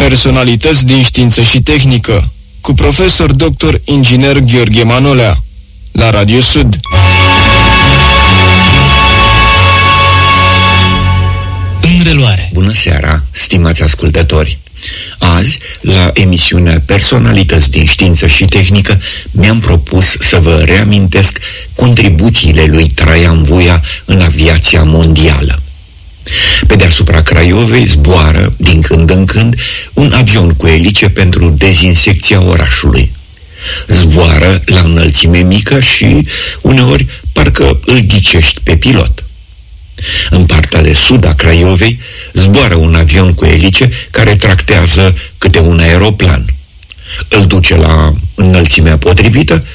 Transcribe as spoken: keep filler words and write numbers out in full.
Personalități din știință și tehnică, cu profesor doctor inginer Gheorghe Manolea, la Radio Sud. În reluare. Bună seara, stimați ascultători! Azi, la emisiunea Personalități din știință și tehnică, mi-am propus să vă reamintesc contribuțiile lui Traian Vuia în aviația mondială. Pe deasupra Craiovei zboară, din când în când, un avion cu elice pentru dezinsecția orașului. Zboară la înălțime mică și, uneori, parcă îl ghicești pe pilot. În partea de sud a Craiovei zboară un avion cu elice care tractează câte un aeroplan. Îl duce la înălțimea potrivită